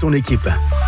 son équipe.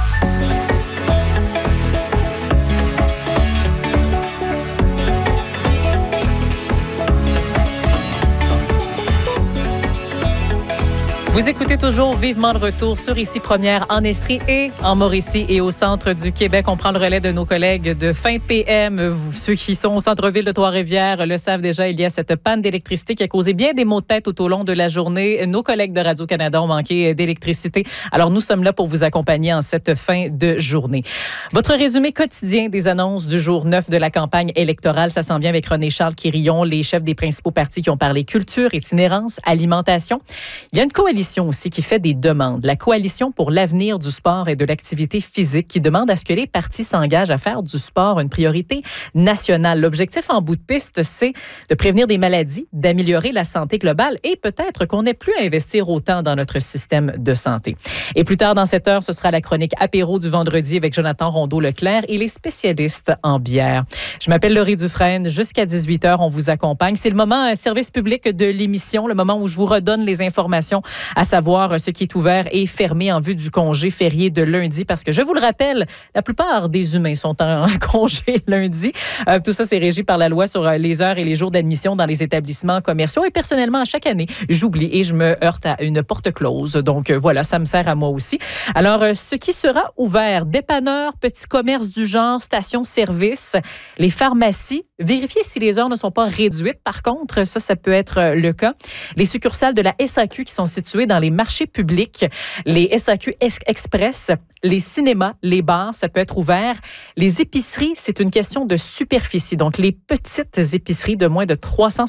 Vous écoutez toujours Vivement de retour sur Ici Première en Estrie et en Mauricie et au centre du Québec. On prend le relais de nos collègues de fin PM. Ceux qui sont au centre-ville de Trois-Rivières le savent déjà, il y a cette panne d'électricité qui a causé bien des maux de tête tout au long de la journée. Nos collègues de Radio-Canada ont manqué d'électricité. Alors, nous sommes là pour vous accompagner en cette fin de journée. Votre résumé quotidien des annonces du jour 9 de la campagne électorale, ça s'en vient avec René-Charles Quirillon, les chefs des principaux partis qui ont parlé culture, itinérance, alimentation. Il y a une coalition aussi qui fait des demandes. La Coalition pour l'avenir du sport et de l'activité physique qui demande à ce que les partis s'engagent à faire du sport une priorité nationale. L'objectif en bout de piste, c'est de prévenir des maladies, d'améliorer la santé globale et peut-être qu'on n'ait plus à investir autant dans notre système de santé. Et plus tard dans cette heure, ce sera la chronique apéro du vendredi avec Jonathan Rondeau-Leclerc et les spécialistes en bière. Je m'appelle Laurie Dufresne. Jusqu'à 18h, on vous accompagne. C'est le moment service public de l'émission, le moment où je vous redonne les informations à savoir ce qui est ouvert et fermé en vue du congé férié de lundi, parce que je vous le rappelle, la plupart des humains sont en congé lundi. Tout ça, c'est régi par la loi sur les heures et les jours d'admission dans les établissements commerciaux. Et personnellement, à chaque année, j'oublie et je me heurte à une porte close. Donc voilà, ça me sert à moi aussi. Alors, ce qui sera ouvert, dépanneurs, petits commerces du genre, stations-service, les pharmacies, vérifiez si les heures ne sont pas réduites. Par contre, ça peut être le cas. Les succursales de la SAQ qui sont situées dans les marchés publics, les SAQ Express, les cinémas, les bars, ça peut être ouvert. Les épiceries, c'est une question de superficie. Donc, les petites épiceries de moins de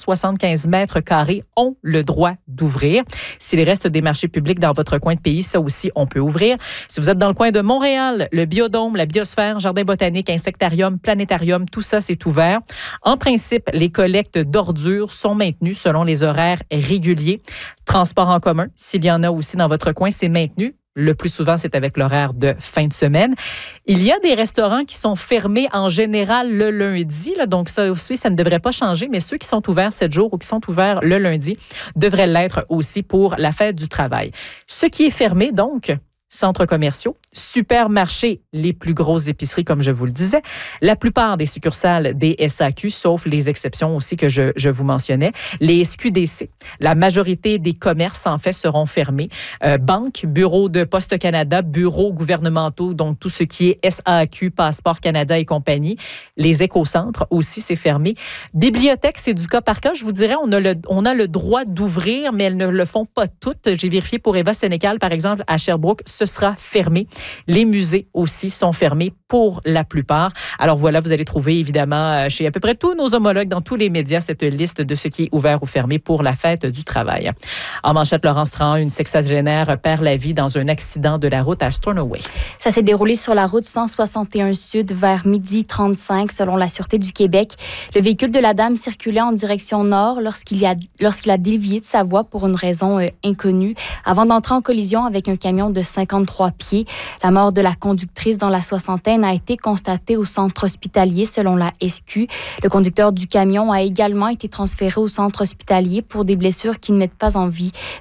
375 mètres carrés ont le droit d'ouvrir. S'il reste des marchés publics dans votre coin de pays, ça aussi, on peut ouvrir. Si vous êtes dans le coin de Montréal, le Biodôme, la Biosphère, Jardin botanique, Insectarium, Planétarium, tout ça, c'est ouvert. En principe, les collectes d'ordures sont maintenues selon les horaires réguliers. Transport en commun, s'il y en a aussi dans votre coin, c'est maintenu. Le plus souvent, c'est avec l'horaire de fin de semaine. Il y a des restaurants qui sont fermés en général le lundi. Donc, ça aussi, ça ne devrait pas changer. Mais ceux qui sont ouverts 7 jours ou qui sont ouverts le lundi devraient l'être aussi pour la fête du travail. Ce qui est fermé, donc, centres commerciaux, supermarchés, les plus grosses épiceries, comme je vous le disais, la plupart des succursales des SAQ, sauf les exceptions aussi que je vous mentionnais, les SQDC, la majorité des commerces, en fait, seront fermés. Banques, bureaux de Poste Canada, bureaux gouvernementaux, donc tout ce qui est SAQ, Passeport Canada et compagnie. Les écocentres aussi, c'est fermé. Bibliothèques, c'est du cas par cas. Je vous dirais, on a le droit d'ouvrir, mais elles ne le font pas toutes. J'ai vérifié pour Eva Sénécal, par exemple, à Sherbrooke, ce sera fermé. Les musées aussi sont fermés pour la plupart. Alors voilà, vous allez trouver évidemment chez à peu près tous nos homologues dans tous les médias cette liste de ce qui est ouvert ou fermé pour la fête du travail. En manchette, Laurence Trahan, une sexagénaire perd la vie dans un accident de la route à Stornoway. Ça s'est déroulé sur la route 161 Sud vers 12h35 selon la Sûreté du Québec. Le véhicule de la dame circulait en direction nord lorsqu'il a dévié de sa voie pour une raison inconnue avant d'entrer en collision avec un camion de 53 pieds. La mort de la conductrice dans la soixantaine a été constatée au centre hospitalier selon la SQ. Le conducteur du camion a également été transféré au centre hospitalier pour des blessures qui ne mettent pas en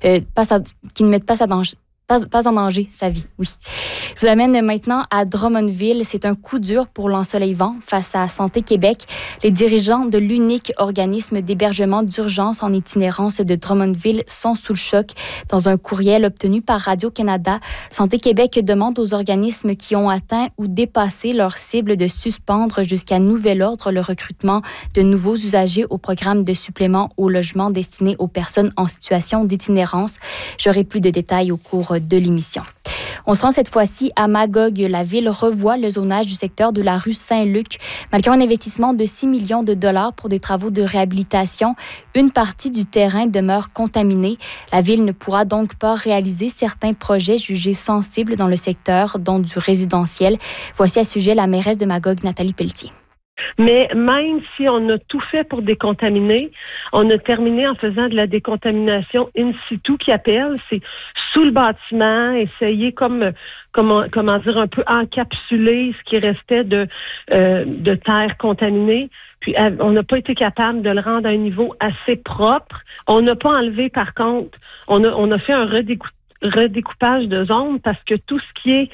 danger sa vie, oui. Je vous amène maintenant à Drummondville. C'est un coup dur pour l'Ensoleil-Vent face à Santé Québec. Les dirigeants de l'unique organisme d'hébergement d'urgence en itinérance de Drummondville sont sous le choc. Dans un courriel obtenu par Radio-Canada, Santé Québec demande aux organismes qui ont atteint ou dépassé leur cible de suspendre jusqu'à nouvel ordre le recrutement de nouveaux usagers au programme de supplément au logement destiné aux personnes en situation d'itinérance. J'aurai plus de détails au cours de l'émission. On se rend cette fois-ci à Magog. La ville revoit le zonage du secteur de la rue Saint-Luc. Malgré un investissement de 6 millions de dollars pour des travaux de réhabilitation, une partie du terrain demeure contaminée. La ville ne pourra donc pas réaliser certains projets jugés sensibles dans le secteur, dont du résidentiel. Voici à ce sujet la mairesse de Magog, Nathalie Pelletier. Mais même si on a tout fait pour décontaminer, on a terminé en faisant de la décontamination in situ qui appelle, c'est sous le bâtiment, essayer comment dire, un peu encapsuler ce qui restait de terre contaminée. Puis on n'a pas été capable de le rendre à un niveau assez propre. On n'a pas enlevé, par contre, on a fait un redécoupage de zones parce que tout ce qui est